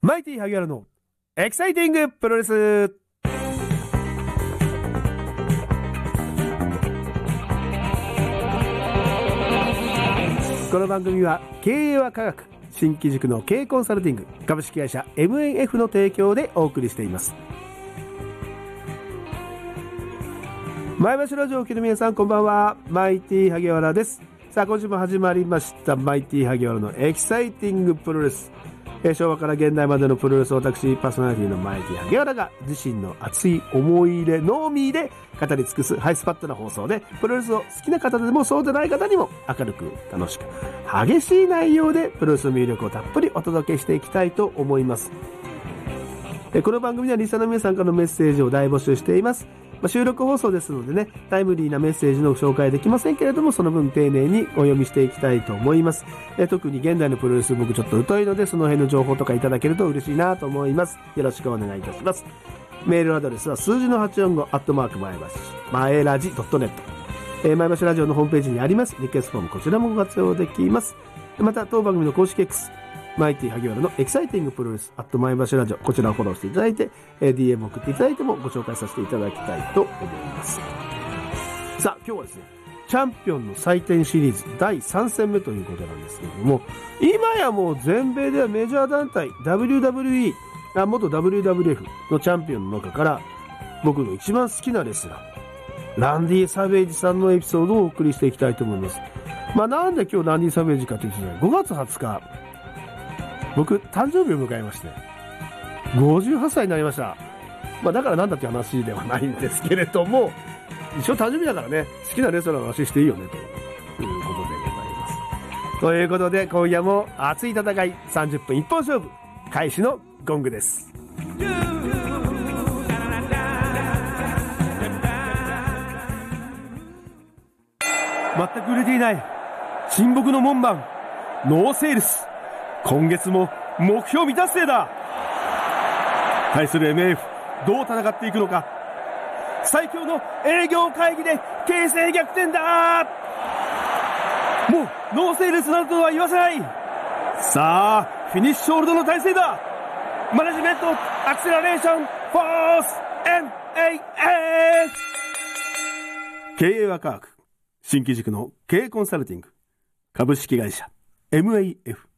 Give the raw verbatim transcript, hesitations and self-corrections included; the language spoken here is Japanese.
マイティ萩原のエキサイティングプロレス。この番組は経営は科学、新機軸の経営コンサルティング株式会社 エムエヌエフ の提供でお送りしています。前橋ラジオをお聞きの皆さん、こんばんは。マイティ萩原です。さあ、今週も始まりましたマイティ萩原のエキサイティングプロレス。えー、昭和から現代までのプロレスを私パーソナリティのマイティ萩原が自身の熱い思い入れのみで語り尽くすハイスパットな放送で、プロレスを好きな方でもそうでない方にも明るく楽しく激しい内容でプロレスの魅力をたっぷりお届けしていきたいと思います。えー、この番組ではリスナーの皆さんからのメッセージを大募集しています。まあ、収録放送ですのでね、タイムリーなメッセージの紹介できませんけれども、その分丁寧にお読みしていきたいと思います。え特に現代のプロレス僕ちょっと疎いので、その辺の情報とかいただけると嬉しいなと思います。よろしくお願いいたします。メールアドレスは数字のはちよんごアットマーク前橋前ラジ .net、えー、前橋ラジオのホームページにありますリクエストフォーム、こちらもご活用できます。また当番組の公式 X、マイティ萩原のエキサイティングプロレスアット前橋ラジオ、こちらをフォローしていただいて、えー、ディーエム 送っていただいてもご紹介させていただきたいと思います。さあ、今日はですね、チャンピオンの祭典シリーズだいさん戦目ということなんですけれども、今やもう全米ではメジャー団体 ダブリューダブリューイー、あ元 ダブリューダブリューエフ のチャンピオンの中から僕の一番好きなレスラーランディ・サベージさんのエピソードをお送りしていきたいと思います。まあなんで今日ランディ・サベージかというとね、ごがつはつか僕誕生日を迎えましてごじゅうはっさいになりました。まあだからなんだって話ではないんですけれども、一応誕生日だからね、好きなレスラーの話していいよねということでございます。ということで今夜も熱い戦いさんじゅっぷん一本勝負開始のゴングです。全く売れていない沈黙の門番ノーセールス、今月も目標未達成だ。対する エムエヌエフ どう戦っていくのか。最強の営業会議で形勢逆転だ。もうノーセールスなどとは言わせない。さあフィニッシュホールドの体勢だ。マネジメントアクセラレーションフォース エムエーエス。 経営は科学、新機軸の経営コンサルティング株式会社 エムエーエフ。